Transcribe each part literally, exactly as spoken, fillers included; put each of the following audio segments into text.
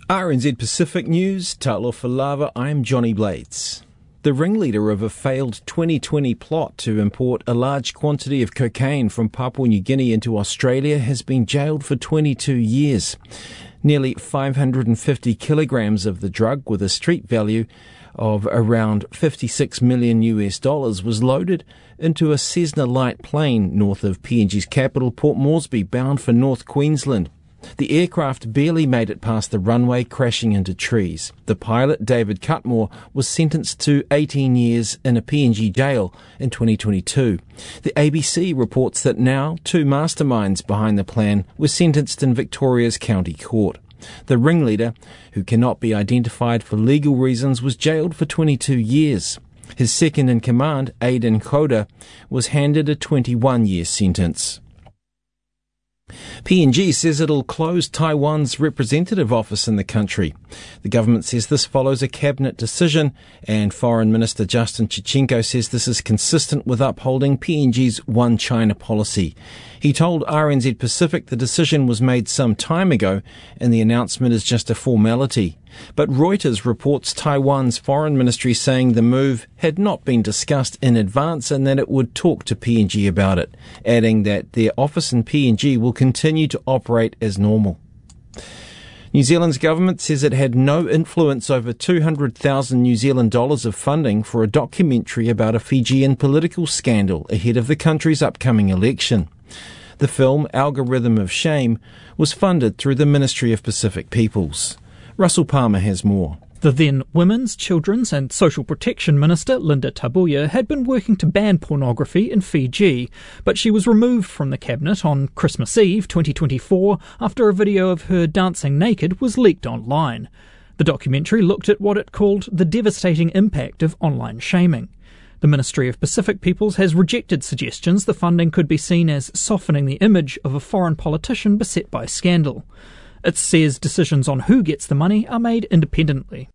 R N Z Pacific News, Talofa Lava, I'm Johnny Blades. The ringleader of a failed twenty twenty plot to import a large quantity of cocaine from Papua New Guinea into Australia has been jailed for twenty-two years. Nearly five hundred fifty kilograms of the drug, with a street value of around fifty-six million U S dollars, was loaded into a Cessna light plane north of P N G's capital, Port Moresby, bound for North Queensland. The aircraft barely made it past the runway, crashing into trees. The pilot, David Cutmore, was sentenced to eighteen years in a P N G jail in twenty twenty-two. The A B C reports that now two masterminds behind the plan were sentenced in Victoria's County Court. The ringleader, who cannot be identified for legal reasons, was jailed for twenty-two years. His second-in-command, Aidan Koda, was handed a twenty-one year sentence. P N G says it'll close Taiwan's representative office in the country. The government says this follows a cabinet decision, and Foreign Minister Justin Chichenko says this is consistent with upholding P N G's One China policy. He told R N Z Pacific the decision was made some time ago and the announcement is just a formality. But Reuters reports Taiwan's foreign ministry saying the move had not been discussed in advance and that it would talk to P N G about it, adding that their office in P N G will continue to operate as normal. New Zealand's government says it had no influence over two hundred thousand New Zealand dollars of funding for a documentary about a Fijian political scandal ahead of the country's upcoming election. The film, Algorithm of Shame, was funded through the Ministry of Pacific Peoples. Russell Palmer has more. The then Women's, Children's and Social Protection Minister, Linda Tabuya, had been working to ban pornography in Fiji, but she was removed from the cabinet on Christmas Eve twenty twenty-four after a video of her dancing naked was leaked online. The documentary looked at what it called the devastating impact of online shaming. The Ministry of Pacific Peoples has rejected suggestions the funding could be seen as softening the image of a foreign politician beset by scandal. It says decisions on who gets the money are made independently.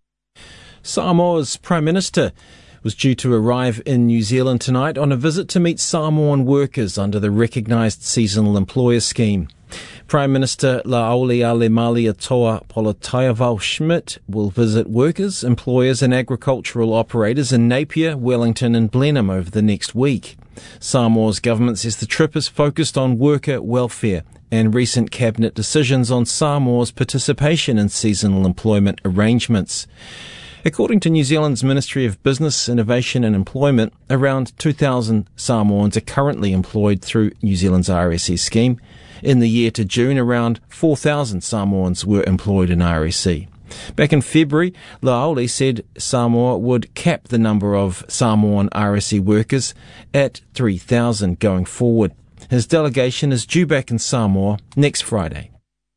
Samoa's Prime Minister was due to arrive in New Zealand tonight on a visit to meet Samoan workers under the recognised seasonal employer scheme. Prime Minister La'auli Malia-Toa Politaiaval-Schmidt will visit workers, employers and agricultural operators in Napier, Wellington and Blenheim over the next week. Samoa's government says the trip is focused on worker welfare and recent cabinet decisions on Samoa's participation in seasonal employment arrangements. According to New Zealand's Ministry of Business, Innovation and Employment, around two thousand Samoans are currently employed through New Zealand's R S E scheme. In the year to June, around four thousand Samoans were employed in R S E. Back in February, La'auli said Samoa would cap the number of Samoan R S E workers at three thousand going forward. His delegation is due back in Samoa next Friday.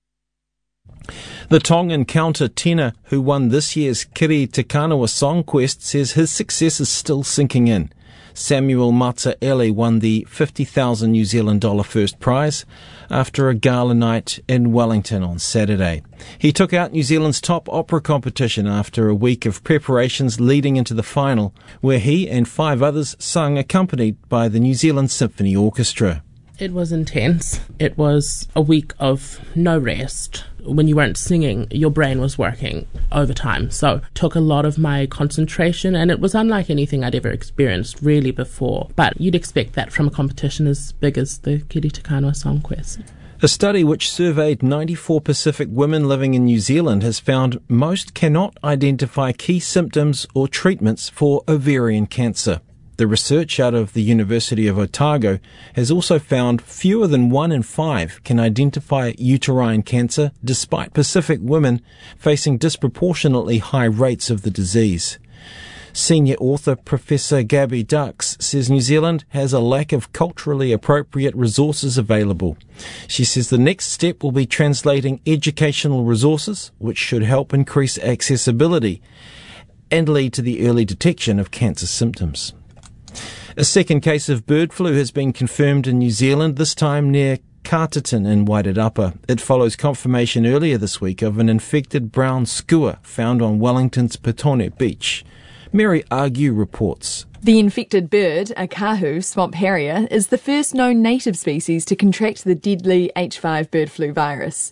The Tongan counter-tenor who won this year's Kiri Te Kanawa Song Quest says his success is still sinking in. Samuel Mata'ele won the fifty thousand New Zealand dollar first prize after a gala night in Wellington on Saturday. He took out New Zealand's top opera competition after a week of preparations leading into the final, where he and five others sung accompanied by the New Zealand Symphony Orchestra. It was intense. It was a week of no rest. When you weren't singing, your brain was working overtime. So it took a lot of my concentration, and it was unlike anything I'd ever experienced really before. But you'd expect that from a competition as big as the Kiri Te Kanawa Song Quest. A study which surveyed ninety-four Pacific women living in New Zealand has found most cannot identify key symptoms or treatments for ovarian cancer. The research out of the University of Otago has also found fewer than one in five can identify uterine cancer, despite Pacific women facing disproportionately high rates of the disease. Senior author Professor Gabby Dux says New Zealand has a lack of culturally appropriate resources available. She says the next step will be translating educational resources, which should help increase accessibility and lead to the early detection of cancer symptoms. A second case of bird flu has been confirmed in New Zealand, this time near Carterton in Wairarapa. It follows confirmation earlier this week of an infected brown skua found on Wellington's Petone Beach. Mary Argue reports. The infected bird, a kahu swamp harrier, is the first known native species to contract the deadly H five bird flu virus.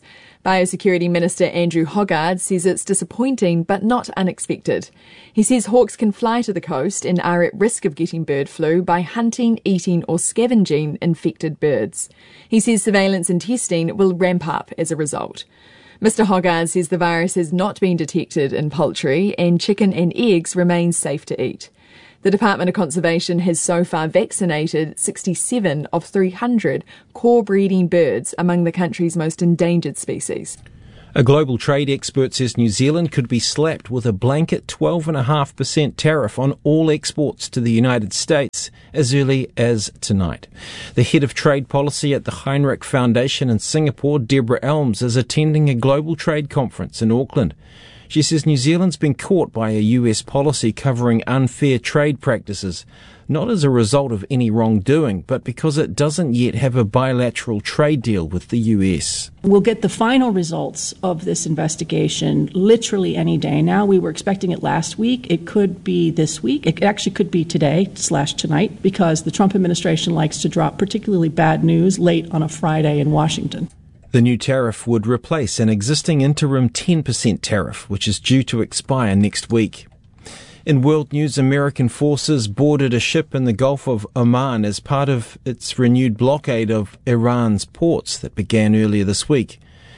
Biosecurity Minister Andrew Hoggard says it's disappointing but not unexpected. He says hawks can fly to the coast and are at risk of getting bird flu by hunting, eating or scavenging infected birds. He says surveillance and testing will ramp up as a result. Mister Hoggard says the virus has not been detected in poultry and chicken and eggs remain safe to eat. The Department of Conservation has so far vaccinated sixty-seven of three hundred core breeding birds among the country's most endangered species. A global trade expert says New Zealand could be slapped with a blanket twelve point five percent tariff on all exports to the United States as early as tonight. The head of trade policy at the Heinrich Foundation in Singapore, Deborah Elms, is attending a global trade conference in Auckland. She says New Zealand's been caught by a U S policy covering unfair trade practices, not as a result of any wrongdoing, but because it doesn't yet have a bilateral trade deal with the U S. We'll get the final results of this investigation literally any day now. We were expecting it last week. It could be this week. It actually could be today slash tonight because the Trump administration likes to drop particularly bad news late on a Friday in Washington. The new tariff would replace an existing interim ten percent tariff, which is due to expire next week. In world news, American forces boarded a ship in the Gulf of Oman as part of its renewed blockade of Iran's ports that began earlier this week.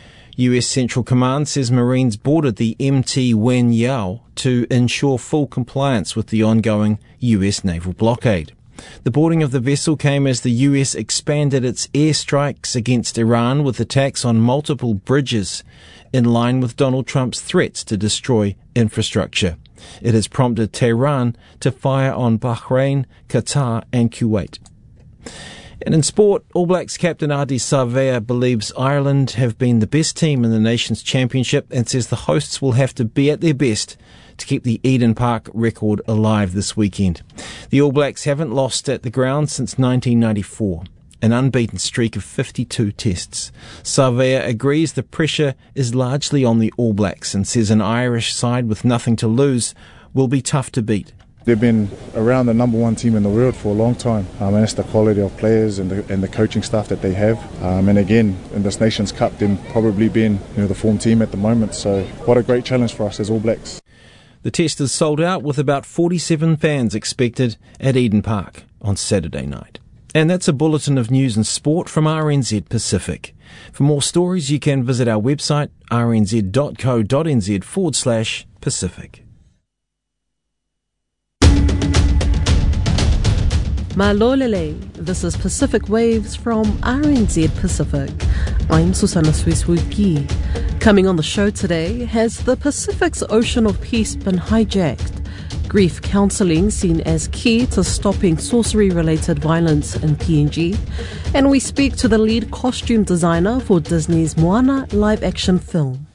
U S Central Command says Marines boarded the M T Wen Yao to ensure full compliance with the ongoing U S naval blockade. The boarding of the vessel came as the U S expanded its airstrikes against Iran with attacks on multiple bridges, in line with Donald Trump's threats to destroy infrastructure. It has prompted Tehran to fire on Bahrain, Qatar and Kuwait. And in sport, All Blacks captain Ardie Savea believes Ireland have been the best team in the nation's championship and says the hosts will have to be at their best to keep the Eden Park record alive this weekend. The All Blacks haven't lost at the ground since nineteen ninety-four, an unbeaten streak of fifty-two tests. Savea agrees the pressure is largely on the All Blacks and says an Irish side with nothing to lose will be tough to beat. They've been around the number one team in the world for a long time, um, and it's the quality of players and the, and the coaching staff that they have. Um, and again, in this Nations Cup, they've probably been you know, the form team at the moment. So what a great challenge for us as All Blacks. The test is sold out with about forty-seven fans expected at Eden Park on Saturday night. And that's a bulletin of news and sport from R N Z Pacific. For more stories, you can visit our website, rnz.co.nz forward slash Pacific. Malolele, this is Pacific Waves from R N Z Pacific. I'm Susana Swiswuki. Coming on the show today, has the Pacific's Ocean of Peace been hijacked? Grief counselling seen as key to stopping sorcery-related violence in P N G. And we speak to the lead costume designer for Disney's Moana live-action film.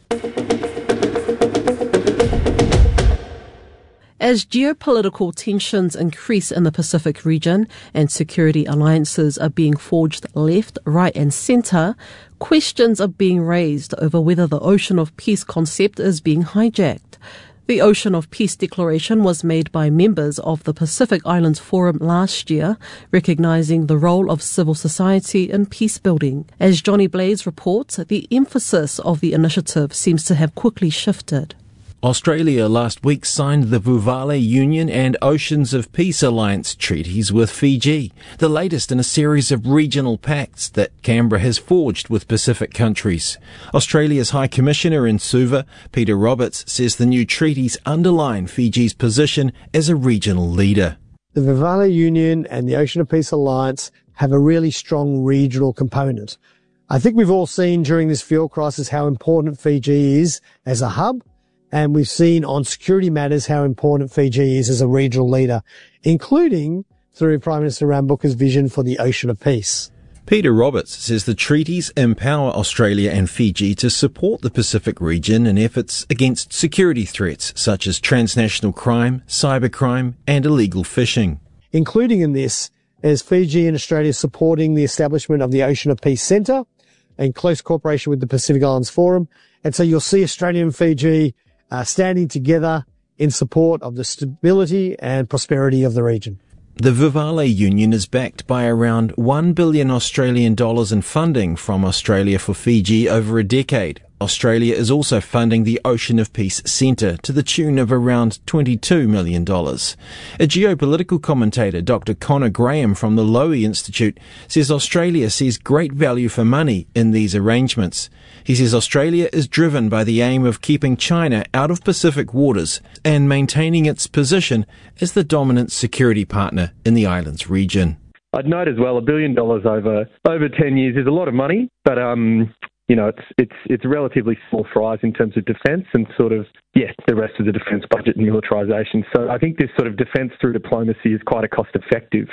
As geopolitical tensions increase in the Pacific region and security alliances are being forged left, right and centre, questions are being raised over whether the Ocean of Peace concept is being hijacked. The Ocean of Peace Declaration was made by members of the Pacific Islands Forum last year, recognising the role of civil society in peace building. As Johnny Blades reports, the emphasis of the initiative seems to have quickly shifted. Australia last week signed the Vuvale Union and Oceans of Peace Alliance treaties with Fiji, the latest in a series of regional pacts that Canberra has forged with Pacific countries. Australia's High Commissioner in Suva, Peter Roberts, says the new treaties underline Fiji's position as a regional leader. The Vuvale Union and the Ocean of Peace Alliance have a really strong regional component. I think we've all seen during this fuel crisis how important Fiji is as a hub. And we've seen on security matters how important Fiji is as a regional leader, including through Prime Minister Rambuka's vision for the Ocean of Peace. Peter Roberts says the treaties empower Australia and Fiji to support the Pacific region in efforts against security threats such as transnational crime, cybercrime and illegal fishing. Including in this is Fiji and Australia supporting the establishment of the Ocean of Peace Centre in close cooperation with the Pacific Islands Forum. And so you'll see Australia and Fiji Uh, standing together in support of the stability and prosperity of the region. The Vuvale Union is backed by around one billion Australian dollars in funding from Australia for Fiji over a decade, Australia is also funding the Ocean of Peace Centre to the tune of around twenty-two million dollars. A geopolitical commentator, Doctor Connor Graham from the Lowy Institute, says Australia sees great value for money in these arrangements. He says Australia is driven by the aim of keeping China out of Pacific waters and maintaining its position as the dominant security partner in the islands region. I'd note as well, a billion dollars over over ten years is a lot of money, but um. You know, it's it's it's relatively small fries in terms of defence and sort of, yeah, the rest of the defence budget and militarisation. So I think this sort of defence through diplomacy is quite a cost-effective